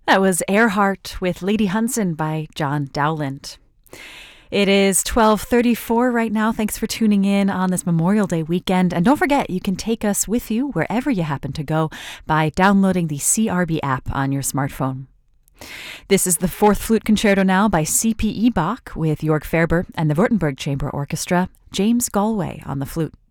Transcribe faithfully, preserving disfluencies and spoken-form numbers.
That was Earhart with Lady Hunson by John Dowland. It is twelve thirty-four right now. Thanks for tuning in on this Memorial Day weekend. And don't forget, you can take us with you wherever you happen to go by downloading the C R B app on your smartphone. This is the Fourth Flute Concerto now by C P E Bach with Jörg Ferber and the Württemberg Chamber Orchestra, James Galway on the flute.